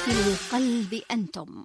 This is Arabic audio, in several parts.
في القلب أنتم.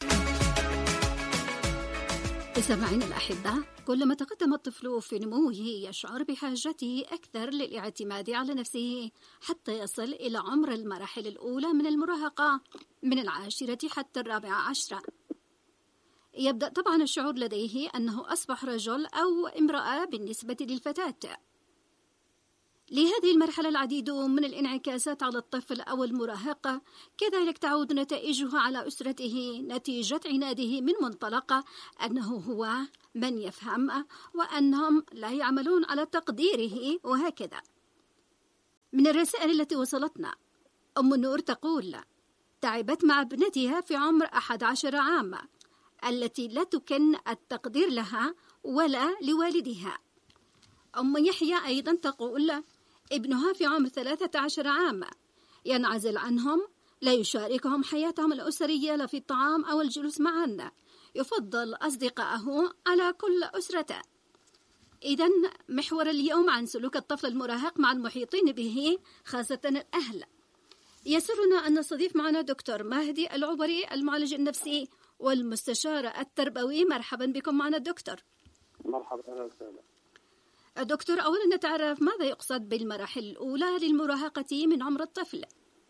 سمعين الأحبة، كلما تقدم الطفل في نموه يشعر بحاجته أكثر للاعتماد على نفسه حتى يصل إلى عمر المراحل الأولى من المراهقة من 10 حتى 14. يبدأ طبعا الشعور لديه أنه أصبح رجل أو امرأة بالنسبة للفتاة. لهذه المرحلة العديد من الانعكاسات على الطفل أو المراهقة، كذلك تعود نتائجها على أسرته نتيجة عناده من منطلق أنه هو من يفهم وأنهم لا يعملون على تقديره وهكذا. من الرسائل التي وصلتنا، أم النور تقول: تعبت مع ابنتها في عمر 11 عام التي لا تكن التقدير لها ولا لوالدها. أم يحيى أيضا تقول: ابنها في عمر 13 عام ينعزل عنهم، لا يشاركهم حياتهم الأسرية لا في الطعام أو الجلوس معا، يفضل أصدقائه على كل أسرته. إذن محور اليوم عن سلوك الطفل المراهق مع المحيطين به خاصة الأهل. يسرنا أن نستضيف معنا دكتور مهدي العبري، المعالج النفسي والمستشار التربوي. مرحبا بكم معنا الدكتور. مرحبا وسهلا. دكتور، أولا نتعرف ماذا يقصد بالمراحل الأولى للمراهقة من عمر الطفل؟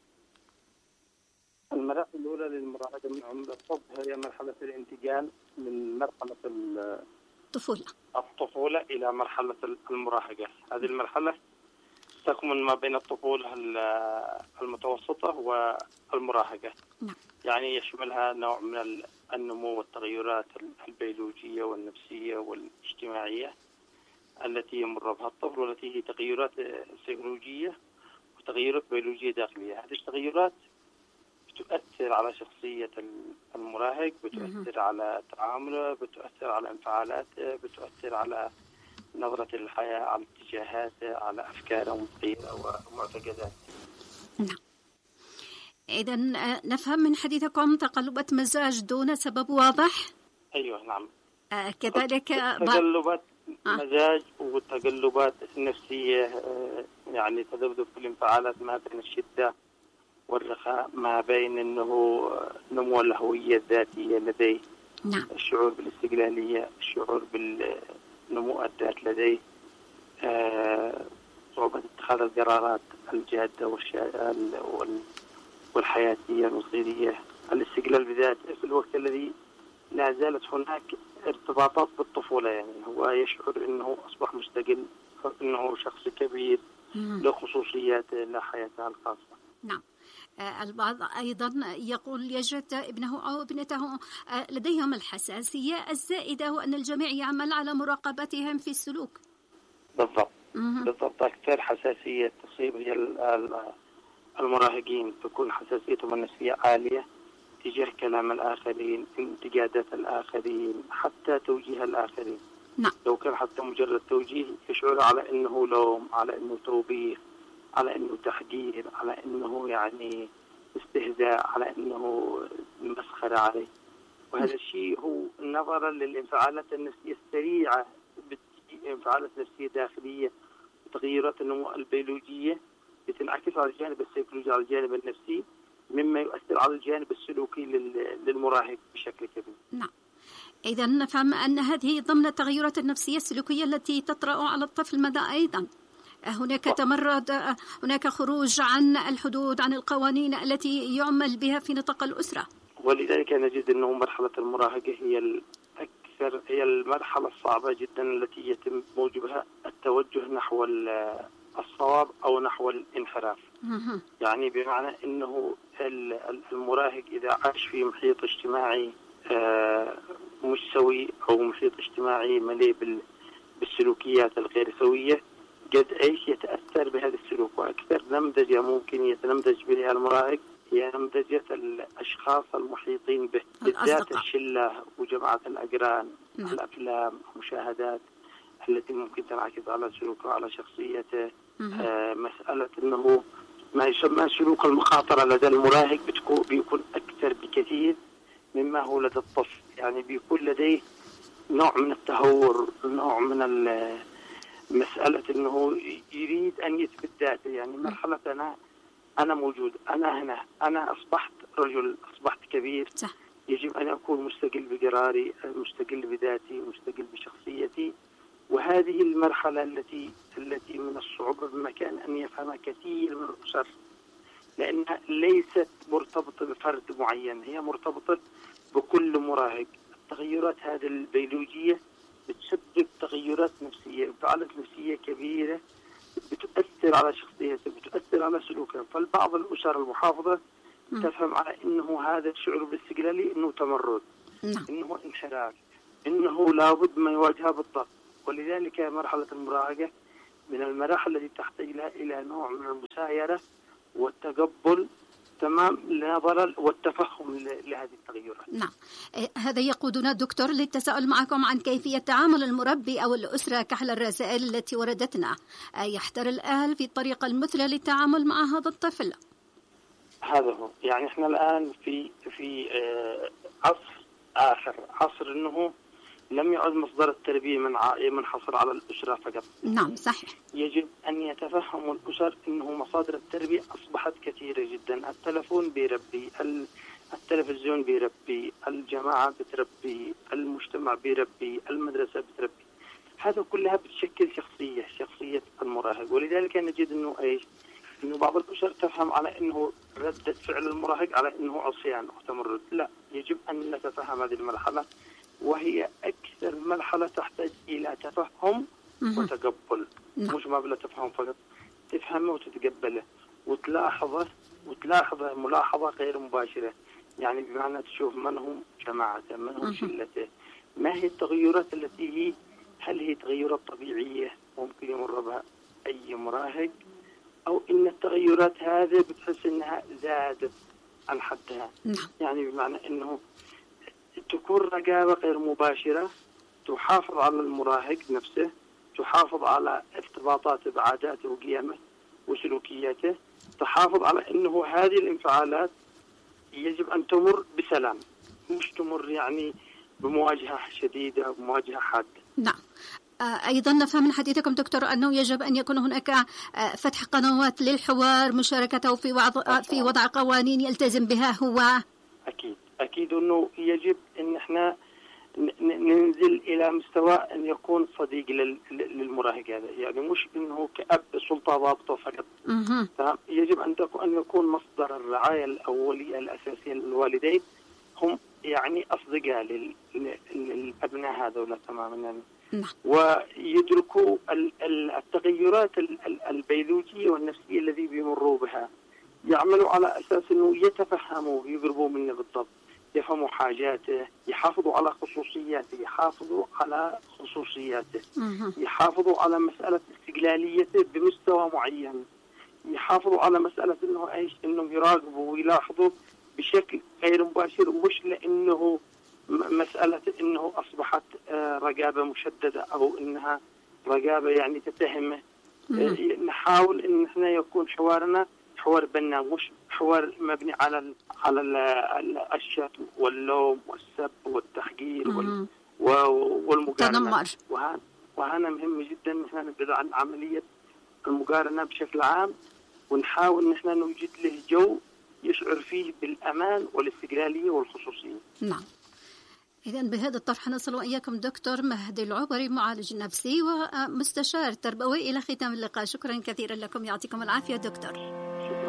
المراحل الأولى للمراهقة من عمر الطفل هي مرحلة الانتقال من مرحلة الطفولة إلى مرحلة المراهقة. هذه المرحلة تكمن ما بين الطفولة المتوسطة والمراهقة. يعني يشملها نوع من النمو والتغيرات البيولوجية والنفسية والاجتماعية التي يمر بها الطفل، والتي هي تغيرات سيكولوجية وتغيرات بيولوجية داخلية. هذه التغيرات بتؤثر على شخصية المراهق، بتؤثر على تعامله، بتؤثر على انفعالاته، بتؤثر على نظرة الحياة، على اتجاهاته، على أفكاره ومعتقداته ومعتقداته. نعم. إذن نفهم من حديثكم تقلبات مزاج دون سبب واضح؟ أيوة نعم. كذلك تقلبات مزاج والتقلبات النفسية، يعني تذبذب في الانفعالات ما بين الشدة والرخاء، ما بين أنه نمو الهوية الذاتية لديه. نعم. الشعور بالاستقلالية، الشعور بالنمو الذات لديه، صعوبة اتخاذ القرارات الجادة والحياتية المصيرية، الاستقلال بذاته في الوقت الذي لا زالت هناك ارتباطات بالطفولة. يعني هو يشعر أنه أصبح مستقل، أنه شخص كبير له خصوصياته، له حياته الخاصة. نعم. البعض أيضا يقول يجد ابنه أو ابنته لديهم الحساسية الزائدة، وأن الجميع يعمل على مراقبتهم في السلوك. بالضبط. أكثر حساسية تصيب هي المراهقين، تكون حساسيتهم النفسية عالية تجاه كلام الآخرين، انتقادات الآخرين، حتى توجيه الآخرين. نعم. لو كان حتى مجرد توجيه يشعر على أنه لوم، على أنه توبيخ، على أنه تحقير، على أنه يعني استهزاء، على أنه مسخرة عليه. وهذا الشيء هو نظرا للانفعالات النفسية السريعة، انفعالات نفسية داخلية وتغيرات النمو البيولوجية بتنعكس على الجانب السيكولوجي، على الجانب النفسي، مما يؤثر على الجانب السلوكي للمراهق بشكل كبير. نعم. إذا نفهم أن هذه ضمن التغيرات النفسية السلوكية التي تطرأ على الطفل. ماذا أيضا؟ هناك تمرد، هناك خروج عن الحدود، عن القوانين التي يعمل بها في نطاق الأسرة. ولذلك نجد أنه مرحلة المراهقة هي المرحلة الصعبة جدا التي يتم موجبها التوجه نحو الصواب أو نحو الانحراف. يعني بمعنى أنه المراهق إذا عاش في محيط اجتماعي مش سوي، أو محيط اجتماعي مليء بالسلوكيات الغير سوية، قد ايش يتأثر بهذا السلوك. وأكثر نمذجة ممكن يتنمذج بها المراهق هي نمذجة الأشخاص المحيطين به، بالذات الشلة وجماعة الأقران. الأفلام، المشاهدات التي ممكن تنعكس على سلوكه وعلى شخصيته. مسألة أنه ما يسمى سلوك المخاطرة لدى المراهق بيكون أكثر بكثير مما هو لدى الطفل. يعني بيكون لديه نوع من التهور، نوع من مسألة أنه يريد أن يثبت ذاته. يعني مرحلة أنا أنا موجود، أنا هنا، أنا أصبحت رجل، أصبحت كبير. صح. يجب أن أكون مستقل بقراري، مستقل بذاتي، مستقل بشخصيتي. وهذه المرحلة التي من الصعوبة بمكان أن يفهم كثير من الأسر، لأنها ليست مرتبطة بفرد معين، هي مرتبطة بكل مراهق. التغيرات هذه البيولوجية بتسبب تغيرات نفسية، انفعالات نفسية كبيرة بتؤثر على شخصيته، بتؤثر على سلوكه. فالبعض الأسر المحافظة تفهم على أنه هذا الشعور بالاستقلالية أنه تمرد، أنه انحراف، أنه لابد ما يواجهها بالضبط. ولذلك مرحلة المراهقة من المراحل التي تحتاج إلى نوع من المسايرة والتقبل تمام نظرا والتفهم لهذه التغيرات. نعم، هذا يقودنا دكتور للتساؤل معكم عن كيفية تعامل المربي أو الأسرة كحل الرسائل التي وردتنا. يحتر الأهل في الطريقة المثلى للتعامل مع هذا الطفل؟ هذا هو، يعني احنا الآن في عصر آخر، عصر أنه لم يعد مصدر التربية منحصر على الأسرة فقط. نعم صحيح. يجب أن يتفهم الأسر أنه مصادر التربية أصبحت كثيرة جدا. التلفون بيربي، التلفزيون بيربي، الجماعة بتربي، المجتمع بيربي، المدرسة بتربي. هذا كلها بتشكل شخصية المراهق. ولذلك نجد أنه إنه بعض الأسر تفهم على أنه ردة فعل المراهق على أنه عصيان أو تمرد. لا، يجب أن نتفهم هذه المرحلة، وهي أكثر مرحلة تحتاج إلى تفهم وتقبل. مش ما بلا تفهم فقط، تفهمه وتتقبله وتلاحظه ملاحظة غير مباشرة. يعني بمعنى تشوف من هم جماعته، من هم شلته، ما هي التغيرات التي هل هي تغيرات طبيعية ممكن يمر بها أي مراهق، أو إن التغيرات هذه بتحس إنها زادت عن حدها. يعني بمعنى إنه تكون رقابة غير مباشرة تحافظ على المراهق نفسه، تحافظ على ارتباطاته بعاداته وقيمه وسلوكياته، تحافظ على أنه هذه الانفعالات يجب أن تمر بسلام، مش تمر يعني بمواجهة شديدة بمواجهة حادة. نعم. أيضا نفهم من حديثكم دكتور أنه يجب أن يكون هناك فتح قنوات للحوار، مشاركته في وضع قوانين يلتزم بها هو. أكيد أنه يجب أن احنا ننزل إلى مستوى أن يكون صديق للمراهق هذا. يعني مش أنه كأب سلطة ضابطة فقط. يجب أن يكون مصدر الرعاية الأولية الأساسية للوالدين هم يعني أصدقاء للأبناء هذولا تماما. ويدركوا التغيرات البيولوجية والنفسية الذي بيمروا بها، يعملوا على أساس أنه يتفهموا يقربوا منه بالضبط، يفهموا حاجاته، يحافظوا على خصوصياته، يحافظوا على مسألة استقلاليته بمستوى معين، يحافظوا على مسألة إنه يراقبوا ويلاحظوا بشكل غير مباشر، مش لأنه مسألة إنه أصبحت رقابة مشددة أو إنها رقابة يعني تتهمه. نحاول إن إحنا يكون حوارنا حوار بناء، مش حوار مبني على الشتم واللوم والسب والتحقير والمقارنة. وهذا مهم جدا إن إحنا نبعد عن عملية المقارنة بشكل عام، ونحاول إن إحنا نوجد له جو يشعر فيه بالأمان والاستقلالية والخصوصية. نعم. إذن بهذا الطرح نصل وإياكم دكتور مهدي العبري، معالج نفسي ومستشار تربوي، إلى ختام اللقاء. شكرا كثيرا لكم، يعطيكم العافية دكتور.